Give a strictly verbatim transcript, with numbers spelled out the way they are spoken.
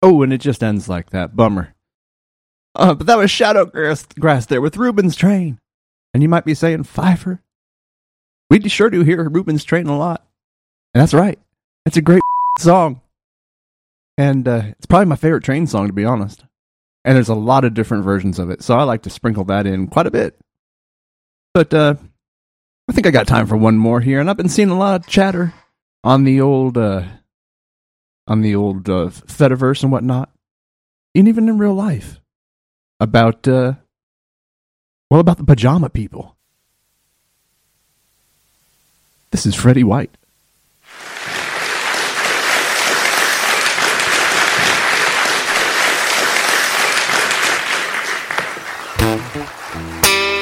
Oh, and it just ends like that. Bummer. Uh, but that was Shadow Grass, Grass there with Ruben's Train. And you might be saying, Pfeiffer? We sure do hear Ruben's Train a lot. And that's right. It's a great song. And uh, it's probably my favorite Train song, to be honest. And there's a lot of different versions of it. So I like to sprinkle that in quite a bit. But uh, I think I got time for one more here. And I've been seeing a lot of chatter on the old... Uh, on the old uh, Fediverse and whatnot, and even in real life, about, uh, well, about the pajama people. This is Freddie White.